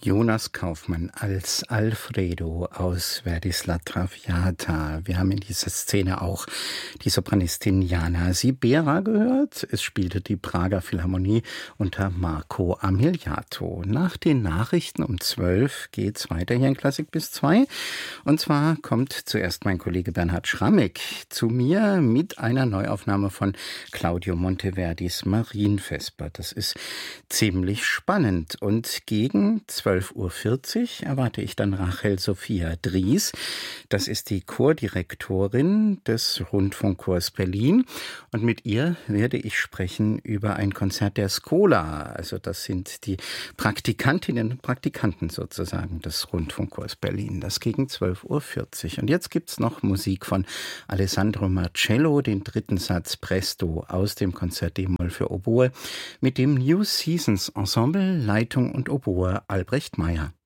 Jonas Kaufmann als Alfredo aus Verdis La Traviata. Wir haben in dieser Szene auch die Sopranistin Jana Sibera gehört. Es spielte die Prager Philharmonie unter Marco Amigliato. Nach den Nachrichten um 12 geht's weiter hier in Klassik bis 2. Und zwar kommt zuerst mein Kollege Bernhard Schrammeck zu mir mit einer Neuaufnahme von Claudio Monteverdis Marienvesper. Das ist ziemlich spannend. Und gegen 12:40 Uhr erwarte ich dann Rachel Sophia Dries. Das ist die Chordirektorin des Rundfunkchors Berlin. Und mit ihr werde ich sprechen über ein Konzert der Schola. Also das sind die Praktikantinnen und Praktikanten sozusagen des Rundfunkchors Berlin. Das gegen 12:40 Uhr. Und jetzt gibt's noch Musik von Alessandro Marcello, den dritten Satz Presto aus dem Konzert D-Moll für Oboe mit dem New Seasons Ensemble, Leitung und Oboe Albrecht Meyer.